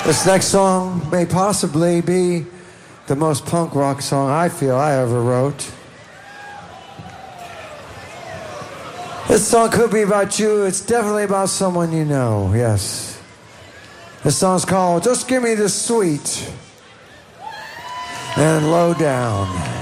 This next song may possibly be the most punk rock song I feel I ever wrote. This song could be about you. It's definitely about someone you know, yes. This song's called Just Give Me the Sweet and Low Down.